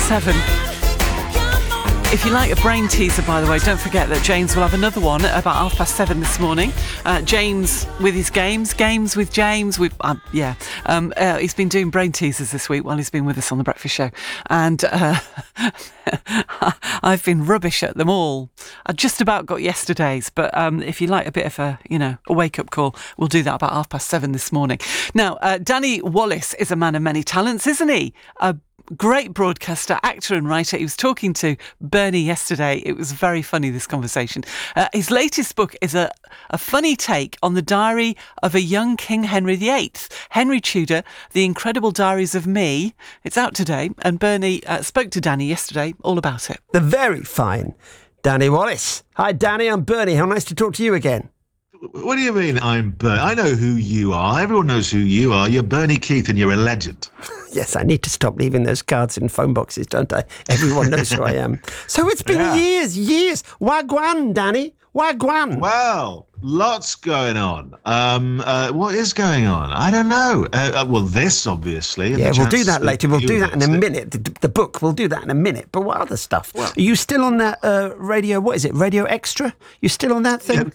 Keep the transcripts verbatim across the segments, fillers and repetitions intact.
seven. If you like a brain teaser, by the way, don't forget that James will have another one at about half past seven this morning. Uh, James with his games, games with James. With um, yeah, um, uh, he's been doing brain teasers this week while he's been with us on the Breakfast Show, and uh, I've been rubbish at them all. I just about got yesterday's, but um, if you like a bit of a you know a wake up call, we'll do that about half past seven this morning. Now, uh, Danny Wallace is a man of many talents, isn't he? A great broadcaster, actor and writer. He was talking to Bernie yesterday. It was very funny, this conversation. Uh, his latest book is a, a funny take on the diary of a young King Henry the Eighth. Henry Tudor, The Incredible Diaries of Me. It's out today, and Bernie uh, spoke to Danny yesterday all about it. The very fine Danny Wallace. Hi, Danny. I'm Bernie. How nice to talk to you again. What do you mean I'm Bernie? I know who you are. Everyone knows who you are. You're Bernie Keith and you're a legend. Yes, I need to stop leaving those cards in phone boxes, don't I? Everyone knows who I am. So it's been yeah. years, years. Wagwan, Danny. Wagwan. Well, lots going on. Um, uh, what is going on? I don't know. Uh, uh, well, this, obviously. Yeah, we'll do that later. We'll do that in a minute. The, the book, we'll do that in a minute. But what other stuff? Well, are you still on that uh, radio, what is it, Radio Extra? You still on that thing?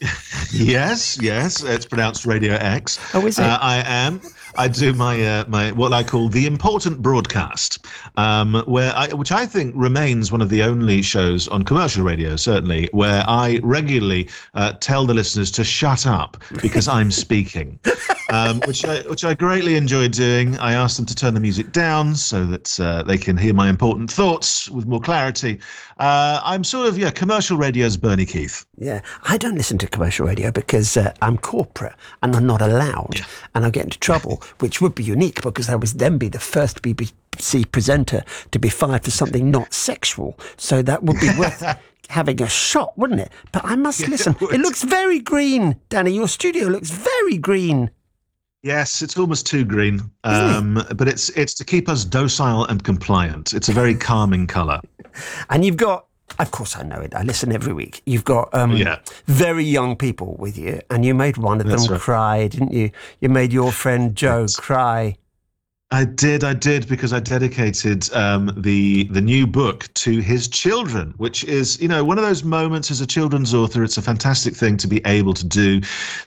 Yes, yes. It's pronounced Radio X. Oh, is it? Uh, I am. I do my uh, my what I call the important broadcast, um, where I, which I think remains one of the only shows on commercial radio, certainly, where I regularly uh, tell the listeners to shut up because I'm speaking, um, which I which I greatly enjoy doing. I ask them to turn the music down so that uh, they can hear my important thoughts with more clarity. Uh, I'm sort of yeah, commercial radio's Bernie Keith. Yeah, I don't listen to commercial radio because uh, I'm corporate and I'm not allowed, yeah. and I'll get into trouble, which would be unique because I would then be the first B B C presenter to be fired for something not sexual. So that would be worth having a shot, wouldn't it? But I must yeah, listen. It, it looks very green, Danny. Your studio looks very green. Yes, it's almost too green, um, it? but it's it's to keep us docile and compliant. It's a very calming colour. And you've got, of course I know it, I listen every week. You've got um, yeah. very young people with you, and you made one of them right. cry, didn't you? You made your friend Joe That's... cry. I did, I did, because I dedicated um, the the new book to his children, which is, you know, one of those moments as a children's author. It's a fantastic thing to be able to do,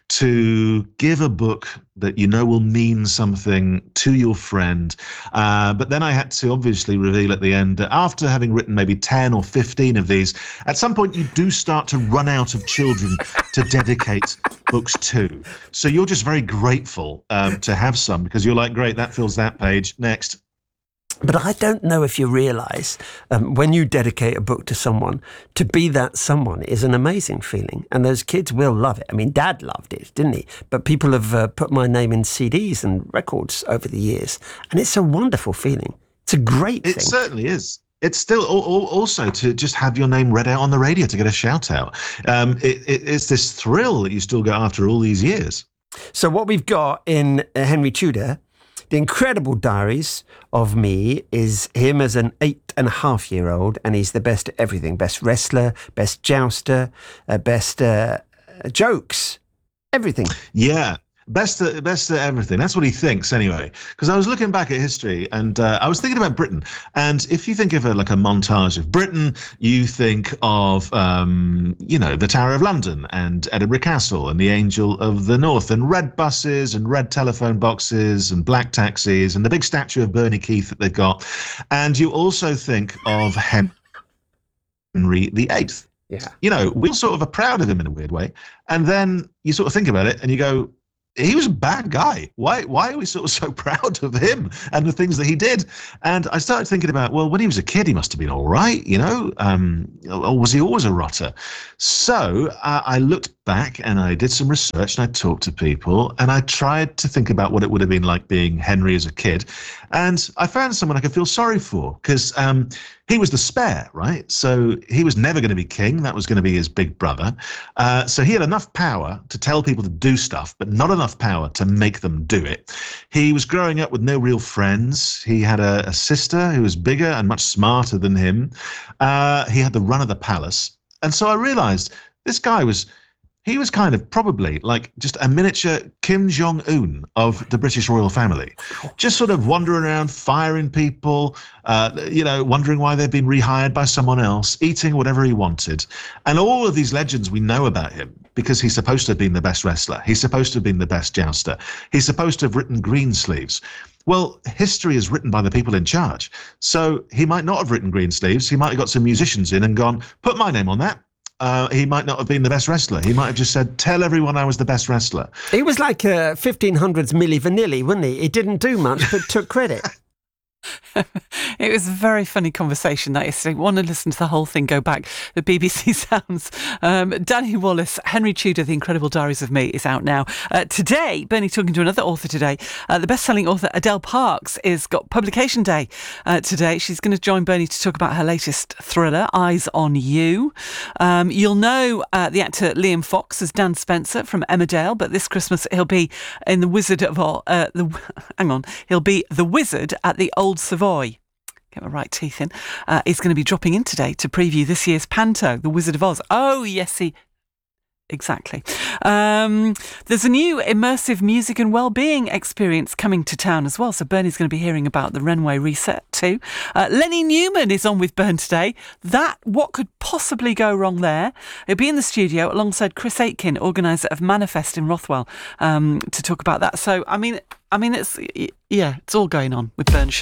to give a book that you know will mean something to your friend. Uh, but then I had to obviously reveal at the end that after having written maybe ten or fifteen of these, at some point you do start to run out of children to dedicate books to. So you're just very grateful um, to have some, because you're like, great, that fills that page. Next. But I don't know if you realise um, when you dedicate a book to someone, to be that someone is an amazing feeling. And those kids will love it. I mean, Dad loved it, didn't he? But people have uh, put my name in C Ds and records over the years. And it's a wonderful feeling. It's a great it thing. It certainly is. It's still also to just have your name read out on the radio, to get a shout out. Um, it, it, it's this thrill that you still get after all these years. So what we've got in uh, Henry Tudor, The Incredible Diaries of Me, is him as an eight and a half year old, and he's the best at everything. Best wrestler, best jouster, uh, best uh, jokes, everything. Yeah. Best at, best at everything. That's what he thinks anyway. Because I was looking back at history, and uh, I was thinking about Britain. And if you think of a, like a montage of Britain, you think of, um, you know, the Tower of London and Edinburgh Castle and the Angel of the North and red buses and red telephone boxes and black taxis and the big statue of Bernie Keith that they've got. And you also think of Henry the Eighth. Yeah. You know, we sort of are proud of him in a weird way. And then you sort of think about it and you go, he was a bad guy. Why why are we sort of so proud of him and the things that he did? And I started thinking about, well, when he was a kid, he must have been all right, you know? Um, or was he always a rotter? So uh, I looked back and I did some research and I talked to people and I tried to think about what it would have been like being Henry as a kid. And I found someone I could feel sorry for, because um, he was the spare, right? So he was never going to be king. That was going to be his big brother. Uh, so he had enough power to tell people to do stuff, but not enough power to make them do it. He was growing up with no real friends. He had a, a sister who was bigger and much smarter than him. Uh, he had the run of the palace. And so I realized this guy was, he was kind of probably like just a miniature Kim Jong-un of the British royal family, just sort of wandering around, firing people, uh, you know, wondering why they've been rehired by someone else, eating whatever he wanted. And all of these legends we know about him because he's supposed to have been the best wrestler. He's supposed to have been the best jouster. He's supposed to have written Greensleeves. Well, history is written by the people in charge. So he might not have written Greensleeves. He might have got some musicians in and gone, put my name on that. Uh, he might not have been the best wrestler. He might have just said, tell everyone I was the best wrestler. He was like a fifteen hundreds Milli Vanilli, wasn't he? He didn't do much, but took credit. It was a very funny conversation that yesterday. Want to listen to the whole thing, go back. The B B C Sounds. Um, Danny Wallace, Henry Tudor, The Incredible Diaries of Me is out now. Uh, today, Bernie talking to another author today. Uh, the best-selling author Adele Parks is got publication day uh, today. She's going to join Bernie to talk about her latest thriller, Eyes on You. Um, you'll know uh, the actor Liam Fox as Dan Spencer from Emmerdale, but this Christmas he'll be in The Wizard of Oz. Uh, the, hang on, he'll be the Wizard at the Old Savoy. Get my right teeth in. Uh, he's going to be dropping in today to preview this year's Panto, The Wizard of Oz. Oh, yes, he... Exactly. Um, there's a new immersive music and wellbeing experience coming to town as well. So Bernie's going to be hearing about the Renway Reset too. Uh, Lenny Newman is on with Bern today. That, what could possibly go wrong there? He'll be in the studio alongside Chris Aitken, organiser of Manifest in Rothwell, um, to talk about that. So, I mean, I mean, it's, yeah, it's all going on with Bern.